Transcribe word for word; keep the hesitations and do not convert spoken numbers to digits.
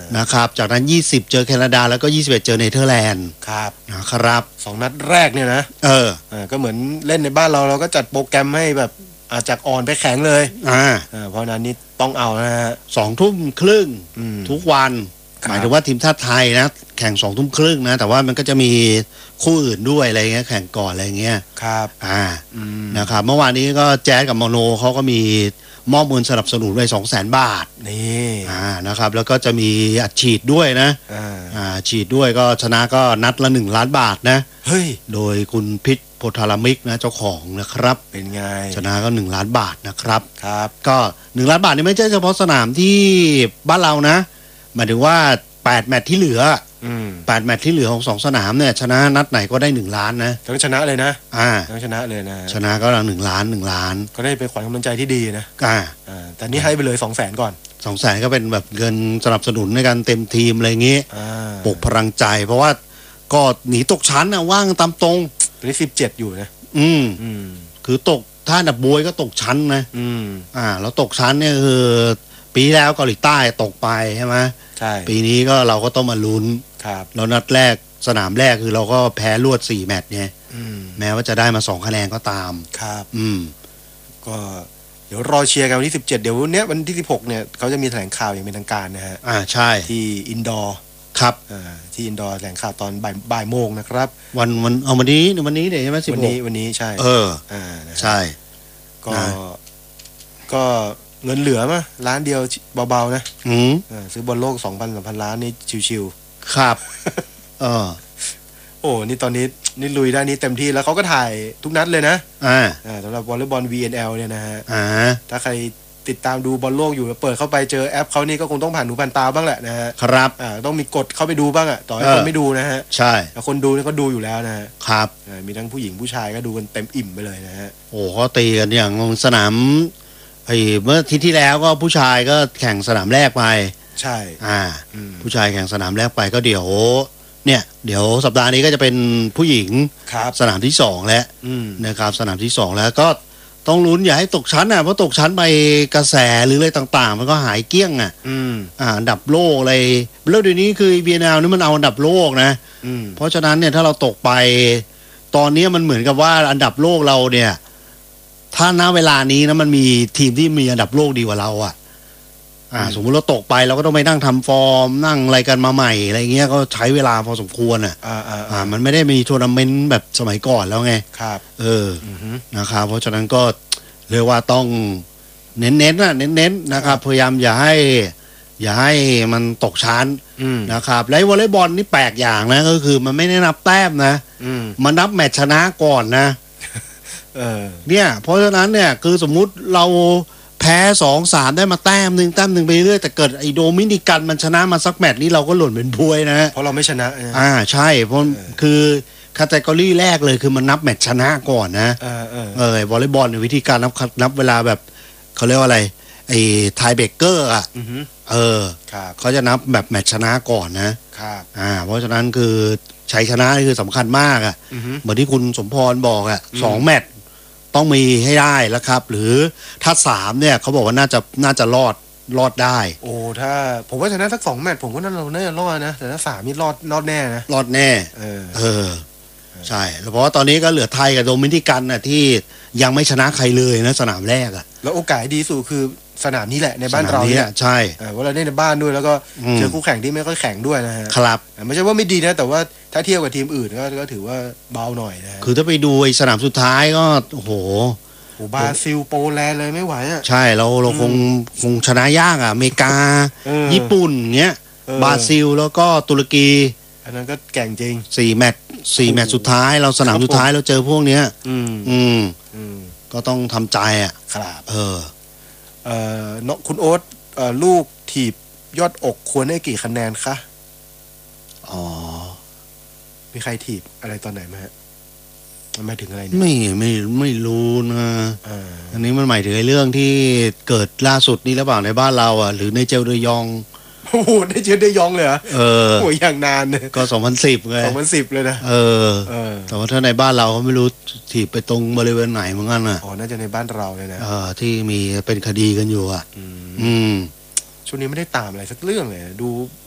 นะครับจากนั้นยี่สิบเจอแคนาดาแล้วก็ยี่สิบเอ็ดเจอเนเธอร์แลนด์ครับนะครับสองนัดแรกเนี่ยนะเอออ่าก็เหมือนเล่นในบ้านเราเราก็จัดโปรแกรมให้แบบอาจากอ่อนไปแข็งเลยอ่าเพราะนั้นนี่ต้องเอานะฮะสองทุ่มครึ่งทุกวันหมายถึงว่าทีมชาติไทยนะแข่งสองทุ่มครึ่งนะแต่ว่ามันก็จะมีคู่อื่นด้วยอะไรเงี้ยแข่งก่อนอะไรเงี้ยครับอ่านะครับเมื่อวานนี้ก็แจ๊สกับโมโนเขาก็มีมอบเงินสนับสนุนไว้สองแสนบาทนี่อ่านะครับแล้วก็จะมีอัดฉีดด้วยนะอ่าอ่าฉีดด้วยก็ชนะก็นัดละหนึ่งล้านบาทนะเฮ้ยโดยคุณพิษโพธารามิกนะเจ้าของนะครับเป็นไงชนะก็หนึ่งล้านบาทนะครับครับก็หนึ่งล้านบาทนี่ไม่ใช่เฉพาะสนามที่บ้านเรานะหมายถึงว่าแปดแมตช์ที่เหลืออืมแปดแมตช์ที่เหลือของสองสนามเนี่ยชนะนัดไหนก็ได้หนึ่งล้านนะต้องชนะเลยนะอ่าต้องชนะเลยนะชนะก็หนึ่งล้านหนึ่งล้านก็ได้เป็นขวัญกำลังใจที่ดีนะอ่าอ่าแต่นี่ให้ไปเลยสองแสนก่อนสองแสนก็เป็นแบบเงินสนับสนุนในการเต็มทีมอะไรอย่างงี้ปลุกพลังใจเพราะว่าก็หนีตกชั้นนะว่างตามตรงตอนนี้สิบเจ็ดอยู่นะอืมอืมคือตกถ้าอันดับบวยก็ตกชั้นนะอืมอ่าแล้วตกชั้นเนี่ยคือปีแล้วเกาหลีใต้ตกไปใช่ไหมใช่ปีนี้ก็เราก็ต้องมาลุ้นครับแล้วนัดแรกสนามแรกคือเราก็แพ้รวดสี่แมตช์ไงแม้ว่าจะได้มาสองคะแนนก็ตามครับอืมก็เดี๋ยวรอเชียร์กันวันที่สิบเจ็ดเดี๋ยวเนี้ยวันที่สิบหกเนี่ยเขาจะมีแถลงข่าวอย่างเป็นทางการนะฮะอ่าใช่ที่อินดอร์ครับอ่าที่อินดอร์แถลงข่าวตอนบ่ายบ่ายโมงนะครับวันวันเอาวันนี้วันนี้เดี๋ยวใช่ไหมสิบหกวันนี้วันนี้ใช่เอออ่าใช่ก็ก็เงินเหลือมาล้านเดียวเบาๆนะอืมซื้อบอลโลกสองพันสามพันล้านนี่ชิวๆครับเออโอ้นี่ตอนนี้นี่ลุยด้านนี้เต็มที่แล้วเขาก็ถ่ายทุกนัดเลยนะอ่าสำหรับวอลเลย์บอล วี เอ็น แอล เนี่ยนะฮะอ่าถ้าใครติดตามดูบอลโลกอยู่แล้วเปิดเข้าไปเจอแอปเขานี่ก็คงต้องผ่านหูผ่านตาบ้างแหละนะฮะครับอ่าต้องมีกดเข้าไปดูบ้างอ่ะต่อให้คนไม่ดูนะฮะใช่แต่คนดูนี่ก็ดูอยู่แล้วนะฮะครับมีทั้งผู้หญิงผู้ชายก็ดูกันเต็มอิ่มไปเลยนะฮะโอ้เขาตีกันอย่างสนามไอ้เมื่อทีที่แล้วก็ผู้ชายก็แข่งสนามแรกไปใช่อ่าผู้ชายแข่งสนามแรกไปก็เดี๋ยวเนี่ยเดี๋ยวสัปดาห์นี้ก็จะเป็นผู้หญิงสนามที่สองแล้วนะครับสนามที่สองแล้วก็ต้องลุ้นอย่าให้ตกชั้นอ่ะเพราะตกชั้นไปกระแสหรืออะไรต่างๆมันก็หายเกลี้ยงอ่ะอ่าอันดับโลกอะไรแล้วเดี๋ยวนี้คือ วี เอ็น แอล นี่มันเอาอันดับโลกนะเพราะฉะนั้นเนี่ยถ้าเราตกไปตอนนี้มันเหมือนกับว่าอันดับโลกเราเนี่ยถ้าณเวลานี้นะมันมีทีมที่มีอันดับโลกดีกว่าเราอ่ะอ่าสมมติเราตกไปเราก็ต้องไปนั่งทำฟอร์มนั่งอะไรกันมาใหม่อะไรเงี้ยก็ใช้เวลาพอสมควรอ่ะอ่าอ่าอ่ามันไม่ได้มีทัวร์นาเมนต์แบบสมัยก่อนแล้วไงครับเออนะครับเพราะฉะนั้นก็เรียกว่าต้องเน้นๆนะเน้นๆนะครับพยายามอย่าให้อย่าให้มันตกชั้นนะครับแล้ววอลเลย์บอลนี่แปลกอย่างนะก็คือมันไม่ได้นับแต้มนะมันนับแมตช์ชนะก่อนนะเออเนี่ยเพราะฉะนั้นเนี่ยคือสมมุติเราแพ้สองสามได้มาแต้มหนึ่งแต้มหนึ่งไปเรื่อยแต่เกิดไอโดมินิกันมันชนะมาสักแมตช์นี้เราก็หล่นเป็นพวยนะเพราะเราไม่ชนะอ่าใช่เพราะคือคาแทกอรี่แรกเลยคือมันนับแมตช์ชนะก่อนนะเออเออเออวอลเลย์บอลวิธีการนับนับเวลาแบบเขาเรียกว่าอะไรไอ้ไทเบเกอร์อ่ะเออเขาจะนับแบบแมตช์ชนะก่อนนะครับอ่าเพราะฉะนั้นคือชัยชนะนี่คือสำคัญมากอ่ะเหมือนที่คุณสมพรบอกอ่ะสองแมตช์ต้องมีให้ได้แล้วครับหรือถ้าสามเนี่ยเขาบอกว่าน่าจะน่าจะรอดรอดได้โอ้ถ้าผมว่าชนะสักสองแมตช์ผมก็น่าเราน่าจะรอดนะแต่ถ้าสามนี่รอดรอดแน่นะรอดแน่เออเออใช่เพราะว่าตอนนี้ก็เหลือไทยกับโดมินิกันน่ะที่ยังไม่ชนะใครเลยนะสนามแรกอ่ะแล้วโอกาสดีสุดคือสนามนี้แหละในบ้านเราเนี่ยใช่ว่าเราได้ในบ้านด้วยแล้วก็เจอคู่แข่งที่ไม่ค่อยแข็งด้วยนะฮะครับไม่ใช่ว่าไม่ดีนะแต่ว่าถ้าเทียบกับทีมอื่นก็ก็ถือว่าเบาหน่อยนะคือถ้าไปดูไอ้สนามสุดท้ายก็โอ้โหบราซิลโปแลนด์เลยไม่ไหวอ่ะใช่เราเราคงคงชนะยากอ่ะอเมริกาญี่ปุ่นเงี้ยบราซิลแล้วก็ตุรกีอันนั้นก็แก่งจริงสี่แมตช์สี่แมตช์สุดท้ายเราสนามสุดท้ายเราเจอพวกเนี้ยอืมอืมก็ต้องทำใจอ่ะครับเออเอ่อคุณโอ๊ตเอ่อลูกถีบยอดอกควรได้กี่คะแนนคะอ๋อมีใครถีบอะไรตอนไหนไหมฮะมันหมายถึงอะไรเนี่ยไม่ไม่ไม่รู้นะอันนี้มันหมายถึงไอ้เรื่องที่เกิดล่าสุดนี่หรือเปล่าในบ้านเราอ่ะหรือในเจลเดยองโอ้โหได้เจลเดยองเลยเหรอเออโอ้ยอย่างนานเลยก็สองพันสิบไงสองพันสิบเลยนะเออแต่ว่าถ้าในบ้านเราเขาไม่รู้ถีบไปตรงบริเวณไหนเหมือนกันอ่ะอ๋อน่าจะในบ้านเราเลยนะเออที่มีเป็นคดีกันอยู่อ่ะอืมช่วงนี้ไม่ได้ตามอะไรสักเรื่องเลยดู